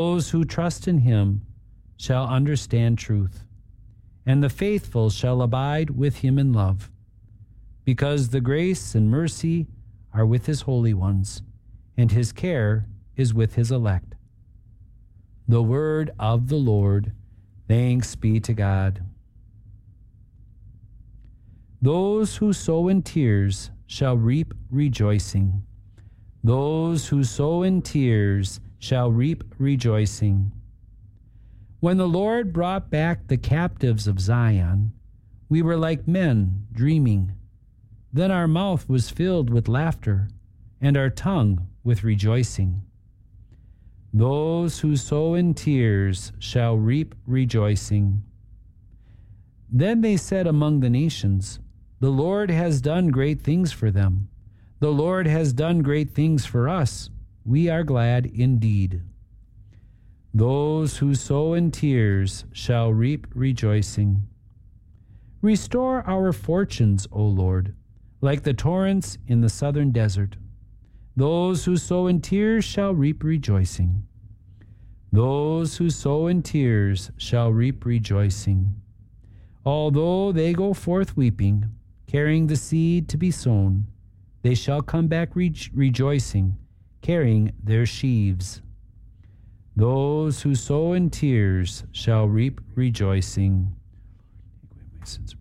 Those who trust in him shall understand truth, and the faithful shall abide with him in love, because the grace and mercy are with his holy ones, and his care is with his elect. The word of the Lord. Thanks be to God. Those who sow in tears shall reap rejoicing. Those who sow in tears shall reap rejoicing. When the Lord brought back the captives of Zion, we were like men dreaming. Then our mouth was filled with laughter, and our tongue with rejoicing. Those who sow in tears shall reap rejoicing. Then they said among the nations, the Lord has done great things for them. The Lord has done great things for us. We are glad indeed. Those who sow in tears shall reap rejoicing. Restore our fortunes, O Lord, like the torrents in the southern desert. Those who sow in tears shall reap rejoicing. Those who sow in tears shall reap rejoicing. Although they go forth weeping, carrying the seed to be sown, they shall come back rejoicing, carrying their sheaves. Those who sow in tears shall reap rejoicing. Take away my sins.